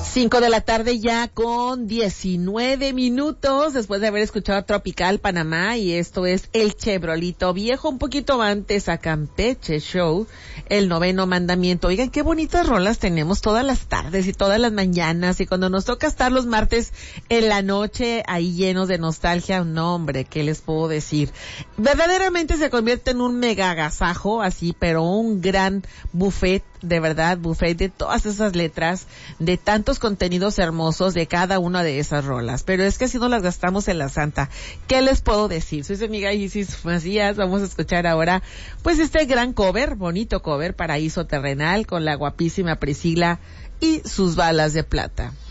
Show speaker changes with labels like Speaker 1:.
Speaker 1: 5 de la tarde ya con 19 minutos después de haber escuchado Tropical Panamá, y esto es El Chevrolito Viejo, un poquito antes a Campeche Show, El Noveno Mandamiento. Oigan, qué bonitas rolas tenemos todas las tardes y todas las mañanas, y cuando nos toca estar los martes en la noche ahí llenos de nostalgia, no hombre, ¿qué les puedo decir? Verdaderamente se convierte en un mega agasajo, así, pero un gran buffet, de verdad, buffet de todas esas letras, de tantos contenidos hermosos de cada una de esas rolas. Pero es que si no las gastamos en la santa, ¿qué les puedo decir? Soy su amiga Isis Macías. Vamos a escuchar ahora pues este gran cover, bonito cover, Paraíso Terrenal, con la guapísima Priscila y sus balas de plata.